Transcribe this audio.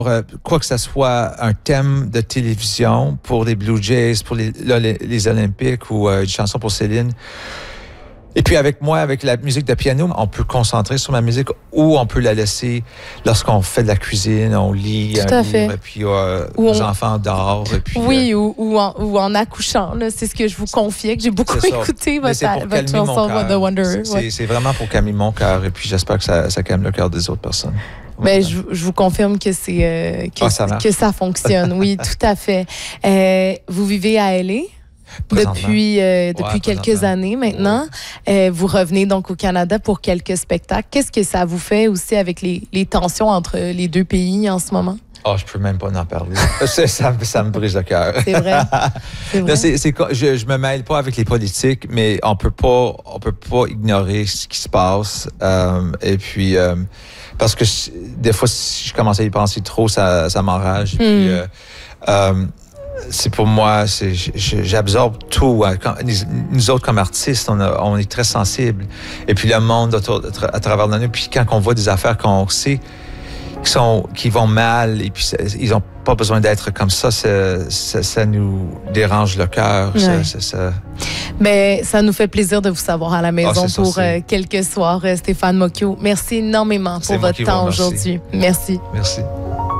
Quoi que ce soit un thème de télévision pour les Blue Jays, pour les Olympiques ou une chanson pour Céline. Et puis avec la musique de piano, on peut concentrer sur ma musique ou on peut la laisser lorsqu'on fait de la cuisine, on lit un livre, et puis les enfants dorment. Et puis, oui, ou en accouchant. Là, c'est ce que je vous confiais, que j'ai beaucoup écouté votre chanson The Wanderer. C'est vraiment pour calmer mon cœur et puis j'espère que ça calme le cœur des autres personnes. Ben, je vous confirme que que ça fonctionne. Oui, tout à fait. Vous vivez à L.A. depuis quelques années maintenant. Vous revenez donc au Canada pour quelques spectacles. Qu'est-ce que ça vous fait aussi avec les tensions entre les deux pays en ce moment? Oh, je peux même pas en parler. ça me brise le cœur. C'est vrai. Là, je me mêle pas avec les politiques, mais on peut pas ignorer ce qui se passe. Et puis, parce que des fois, si je commence à y penser trop, ça m'enrage. Puis, c'est pour moi, j'absorbe tout. Nous autres, comme artistes, on est très sensibles. Et puis le monde à travers l'année, puis quand on voit des affaires qu'on sait qui vont mal, et puis ils n'ont pas besoin d'être comme ça, ça nous dérange le cœur. Ouais. Mais ça nous fait plaisir de vous savoir à la maison pour quelques soirs, Stéphane Mocchio. Merci énormément pour votre temps aujourd'hui. Merci. Merci.